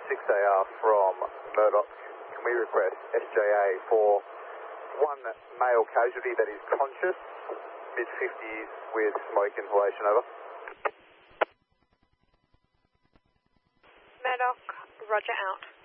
6AR from Murdoch. Can we request SJA for one male casualty that is conscious, mid-50s with smoke inhalation, over? Murdoch, roger out.